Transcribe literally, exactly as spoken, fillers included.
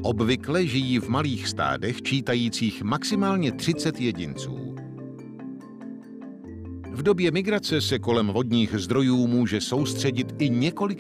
Obvykle žijí v malých stádech čítajících maximálně třicet jedinců. V době migrace se kolem vodních zdrojů může soustředit i několik